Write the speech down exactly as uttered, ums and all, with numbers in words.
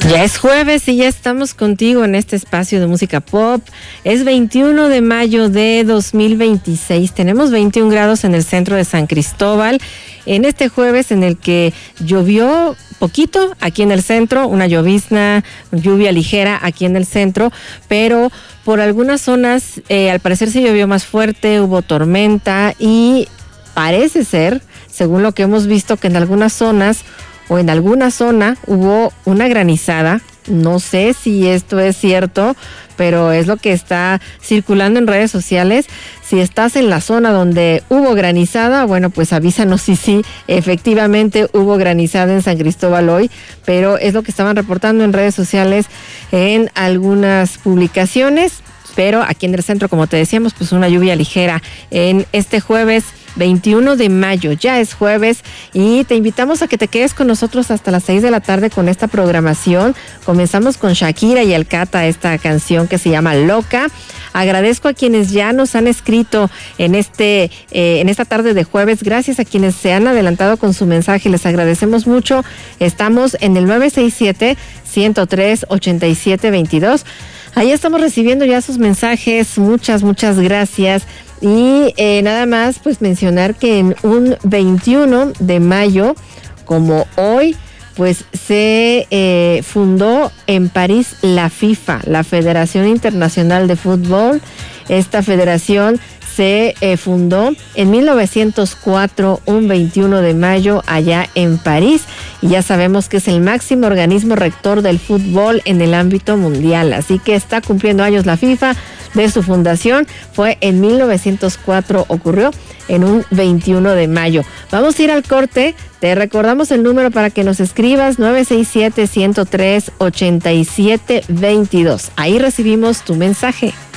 Ya es jueves y ya estamos contigo en este espacio de música pop. Es veintiuno de mayo de dos mil veintiséis. Tenemos veintiún grados en el centro de San Cristóbal. En este jueves en el que llovió poquito aquí en el centro, una llovizna, lluvia ligera aquí en el centro, pero por algunas zonas eh, al parecer se llovió más fuerte, hubo tormenta y parece ser, según lo que hemos visto, que en algunas zonas o en alguna zona hubo una granizada. No sé si esto es cierto, pero es lo que está circulando en redes sociales. Si estás en la zona donde hubo granizada, bueno, pues avísanos si sí, efectivamente hubo granizada en San Cristóbal hoy, pero es lo que estaban reportando en redes sociales en algunas publicaciones. Pero aquí en el centro, como te decíamos, pues una lluvia ligera en este jueves veintiuno de mayo, ya es jueves, y te invitamos a que te quedes con nosotros hasta las seis de la tarde con esta programación. Comenzamos con Shakira y el Cata, esta canción que se llama Loca. Agradezco a quienes ya nos han escrito en este eh, en esta tarde de jueves. Gracias a quienes se han adelantado con su mensaje, les agradecemos mucho. Estamos en el nueve seis siete, uno cero tres, ocho siete dos dos. Ahí estamos recibiendo ya sus mensajes. Muchas, muchas gracias. Y eh, nada más, pues mencionar que en un veintiuno de mayo, como hoy, pues se eh, fundó en París la FIFA, la Federación Internacional de Fútbol. Esta federación se eh, fundó en mil novecientos cuatro, un veintiuno de mayo, allá en París, y ya sabemos que es el máximo organismo rector del fútbol en el ámbito mundial, así que está cumpliendo años la FIFA de su fundación. Fue en mil novecientos cuatro, ocurrió en un veintiuno de mayo. Vamos a ir al corte, te recordamos el número para que nos escribas, nueve seis siete, uno cero tres, ocho siete dos dos. Ahí recibimos tu mensaje.